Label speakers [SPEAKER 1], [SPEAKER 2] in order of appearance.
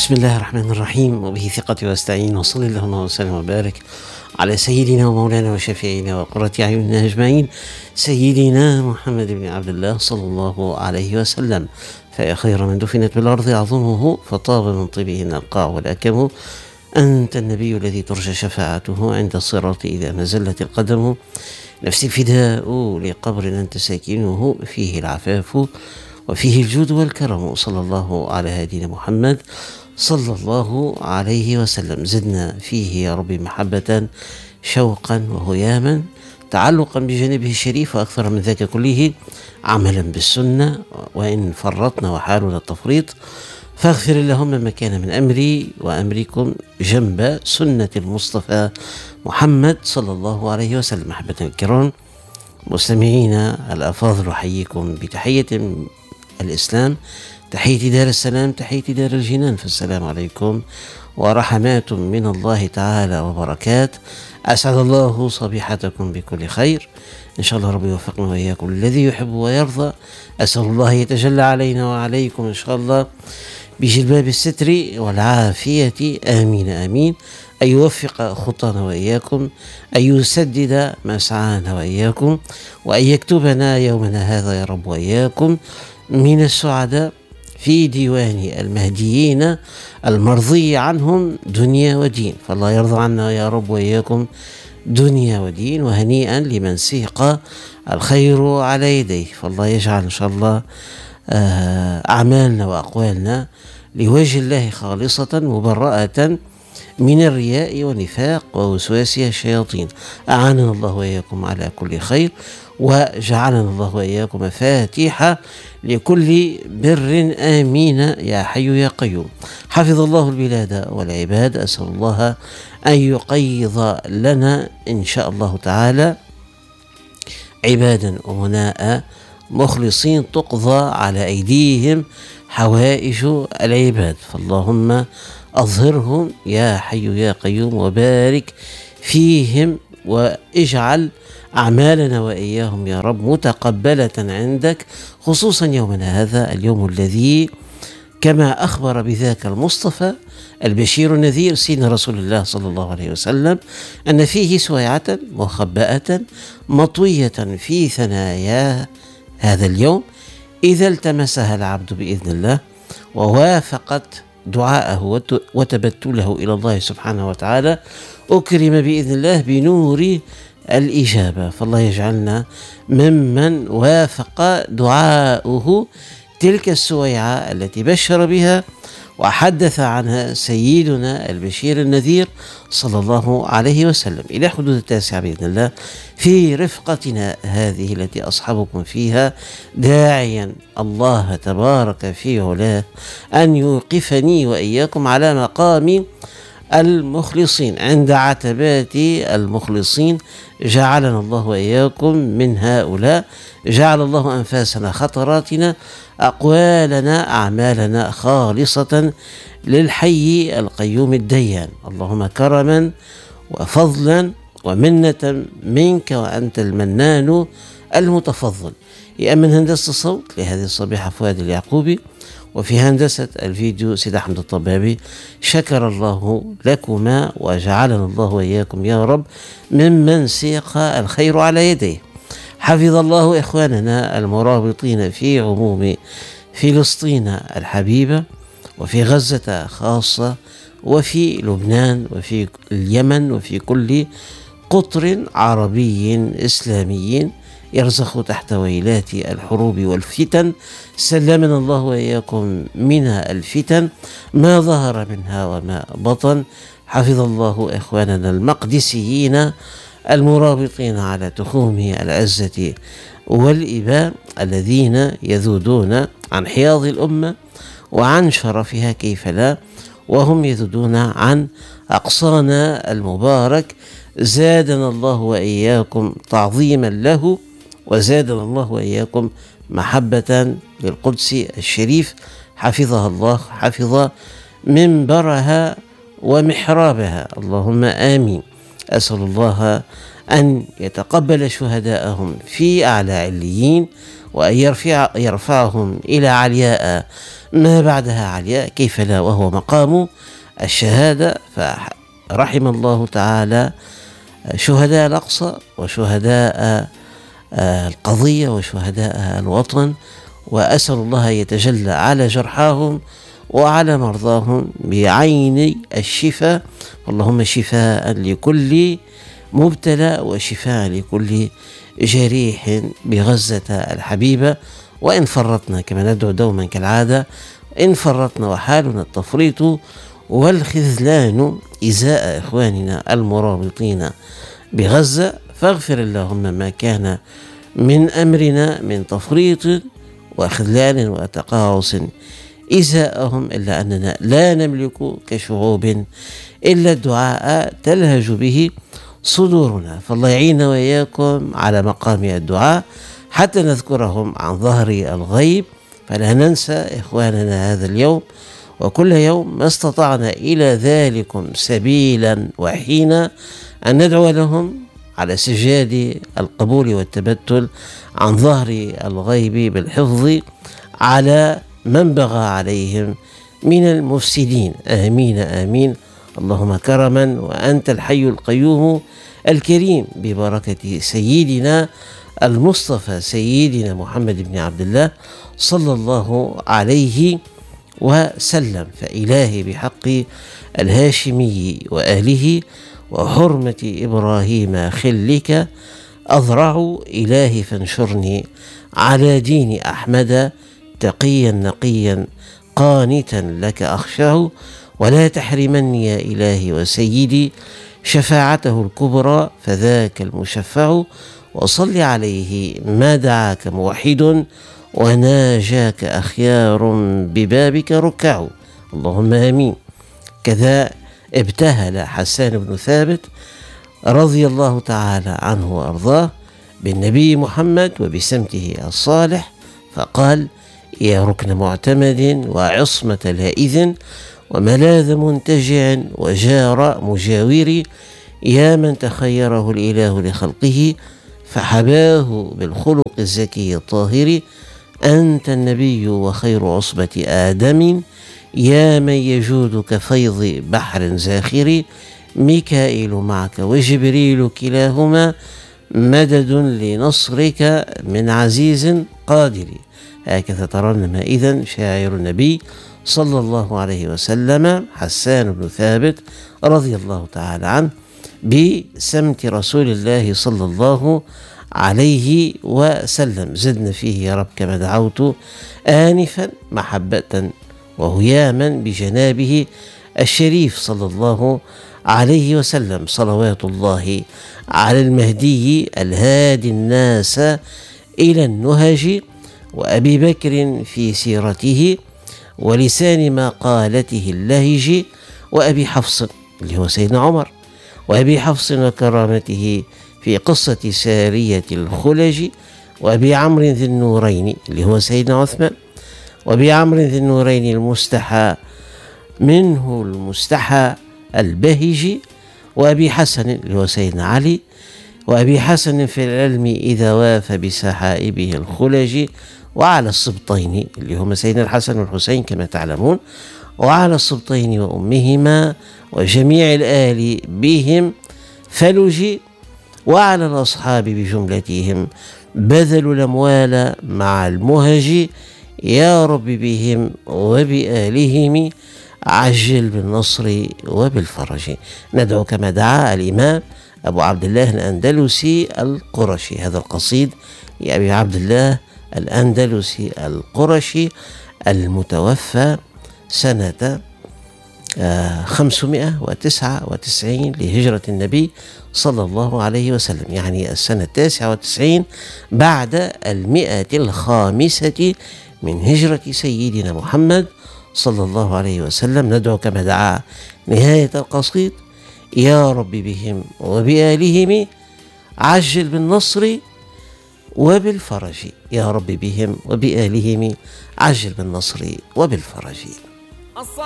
[SPEAKER 1] بسم الله الرحمن الرحيم، وبه ثقتي واستعين، وصلى اللهم وسلم وبارك على سيدنا ومولانا وشفيعنا وقرة أعيننا أجمعين، سيدنا محمد بن عبد الله صلى الله عليه وسلم. فيا خير من دفنت بالأرض أعظمه، فطاب من طيبهن القاع والأكم. أنت النبي الذي ترجى شفاعته عند الصراط إذا ما زلت القدم. نفسي الفداء لقبر أنت ساكنه، فيه العفاف وفيه الجود والكرم. صلى الله على هدينا محمد صلى الله عليه وسلم. زدنا فيه يا رب محبة، شوقا وهياما، تعلقا بجانبه الشريف، وأكثر من ذاك كله عملا بالسنة. وإن فرطنا وحالنا التفريط فاغفر اللهم ما كان من أمري وأمركم جنب سنة المصطفى محمد صلى الله عليه وسلم. أحبة الكرام مستمعينا الأفاضل، أحييكم بتحية الإسلام، تحية دار السلام، تحية دار الجنان. فالسلام عليكم ورحمات من الله تعالى وبركات. أسعد الله صبيحتكم بكل خير إن شاء الله. ربي يوفقنا وإياكم الذي يحب ويرضى. أسأل الله يتجلى علينا وعليكم إن شاء الله بجلباب الستر والعافية، آمين آمين. أن يوفق خطانا وإياكم، أن يسدد مسعانا وإياكم، وأن يكتبنا يومنا هذا يا رب وإياكم من السعداء في ديوان المهديين المرضي عنهم دنيا ودين. فالله يرضى عنا يا رب وإياكم دنيا ودين، وهنيئا لمن سيق الخير على يديه. فالله يجعل إن شاء الله أعمالنا وأقوالنا لوجه الله خالصة مبرأة من الرياء والنفاق ووسواس الشياطين. أعاننا الله وإياكم على كل خير، وجعلنا الله وإياكم مفاتيح لكل بر، آمين يا حي يا قيوم. حفظ الله البلاد والعباد. أسأل الله أن يقيض لنا إن شاء الله تعالى عبادا أمناء مخلصين تقضى على أيديهم حوائج العباد. فاللهم أظهرهم يا حي يا قيوم، وبارك فيهم، واجعل أعمالنا وإياهم يا رب متقبلة عندك، خصوصا يومنا هذا، اليوم الذي كما أخبر بذاك المصطفى البشير النذير سيدنا رسول الله صلى الله عليه وسلم أن فيه سويعة مخبأة مطوية في ثنايا هذا اليوم، إذا التمسها العبد بإذن الله ووافقت دعاءه وتبتله إلى الله سبحانه وتعالى، أكرم بإذن الله بنور الإجابة. فالله يجعلنا ممن وافق دعاؤه تلك السويعة التي بشر بها وحدث عنها سيدنا البشير النذير صلى الله عليه وسلم. إلى حدود 9 بإذن الله في رفقتنا هذه التي أصحبكم فيها، داعيا الله تبارك في علاه أن يوقفني وإياكم على مقام المخلصين عند عتبات المخلصين. جعلنا الله وإياكم من هؤلاء. جعل الله أنفاسنا، خطراتنا، أقوالنا، أعمالنا خالصة للحي القيوم الديان. اللهم كرما وفضلا ومنة منك، وأنت المنان المتفضل. يأمن هندسة الصوت لهذه الصبيحة فؤاد اليعقوبي، وفي هندسة الفيديو سيد أحمد الطبابي. شكر الله لكما، وجعلنا الله وإياكم يا رب ممن سيق الخير على يديه. حفظ الله إخواننا المرابطين في عموم فلسطين الحبيبة، وفي غزة خاصة، وفي لبنان، وفي اليمن، وفي كل قطر عربي إسلامي يرزخ تحت ويلات الحروب والفتن. سلمنا الله وإياكم من الفتن ما ظهر منها وما بطن. حفظ الله إخواننا المقدسيين المرابطين على تخوم العزة والإباء، الذين يذودون عن حياض الأمة وعن شرفها، كيف لا، وهم يذودون عن أقصانا المبارك. زادنا الله وإياكم تعظيما له، وزادنا الله وإياكم محبة للقدس الشريف. حفظها الله، حفظ منبرها ومحرابها، اللهم آمين. أسأل الله أن يتقبل شهداءهم في أعلى عليين، وأن يرفعهم إلى علياء ما بعدها علياء، كيف لا وهو مقام الشهادة. فرحم الله تعالى شهداء الأقصى وشهداء القضية وشهداء الوطن، وأسأل الله يتجلى على جرحاهم وعلى مرضاهم بعين الشفاء. اللهم شفاء لكل مبتلى وشفاء لكل جريح بغزة الحبيبة. وإن فرطنا كما ندعو دوما كالعادة، إن فرطنا وحالنا التفريط والخذلان إزاء إخواننا المرابطين بغزة، فاغفر اللهم ما كان من أمرنا من تفريط وخذلان وتقاعس إزاءهم، إلا أننا لا نملك كشعوب إلا الدعاء تلهج به صدورنا. فالله يعيننا وإياكم على مقام الدعاء حتى نذكرهم عن ظهر الغيب، فلا ننسى إخواننا هذا اليوم وكل يوم ما استطعنا إلى ذلكم سبيلا وحينا أن ندعو لهم على سجاد القبول والتبتل عن ظهر الغيب بالحفظ على من بغى عليهم من المفسدين. آمين آمين اللهم كرما، وأنت الحي القيوم الكريم، ببركة سيدنا المصطفى سيدنا محمد بن عبد الله صلى الله عليه وسلم. فإلهي بحق الهاشمي وآله وحرمة إبراهيم خلك أضرع، إلهي فانشرني على دين أحمد تقيا نقيا قانتا لك أخشاه، ولا تحرمني يا إلهي وسيدي شفاعته الكبرى فذاك المشفع، وصل عليه ما دعاك موحد وناجاك أخيار ببابك ركع. اللهم آمين. كذا ابتهل حسان بن ثابت رضي الله تعالى عنه وأرضاه بالنبي محمد وبسمته الصالح، فقال: يا ركن معتمد وعصمة لائذ وملاذ منتجع وجار مجاور، يا من تخيره الإله لخلقه فحباه بالخلق الزكي الطاهر، أنت النبي وخير عصبة آدم، يا من يجود كفيض بحر زاخر، ميكائيل معك وجبريل كلاهما مدد لنصرك من عزيز قادر. هكذا ترنم إذن شاعر النبي صلى الله عليه وسلم حسان بن ثابت رضي الله تعالى عنه بسمت رسول الله صلى الله عليه وسلم. زدنا فيه يا رب كما دعوت آنفا محبة وهياما بجنابه الشريف صلى الله عليه وسلم. صلوات الله على المهدي الهادي الناس إلى النهج، وأبي بكر في سيرته ولسان مقالته اللهج، وأبي حفص اللي هو سيدنا عمر، وأبي حفص وكرامته في قصة سارية الخلج، وأبي عمرو ذي النورين اللي هو سيدنا عثمان، وأبي عمرو ذي النورين المستحى منه المستحى البهج، وأبي حسن اللي هو سيدنا علي، وأبي حسن في العلم إذا واف بسحائبه الخلج، وعلى السبطين اللي هم سيدنا الحسن والحسين كما تعلمون، وعلى السبطين وأمهما وجميع الآل بهم فلج، وعلى الأصحاب بجملتهم بذلوا الأموال مع المهج، يا رب بهم وبآلهم عجل بالنصر وبالفرج. ندعو كما دعا الإمام أبو عبد الله الأندلسي القرشي، هذا القصيد لأبي عبد الله الأندلسي القرشي المتوفى سنة 599 لهجرة النبي صلى الله عليه وسلم، يعني السنة 99 بعد 105 من هجرة سيدنا محمد صلى الله عليه وسلم. ندعو كما دعا نهاية القصيد: يا رب بهم وبآلهم عجل بالنصر وبالفرج، يا رب بهم وبآلهم عجل بالنصر وبالفرج.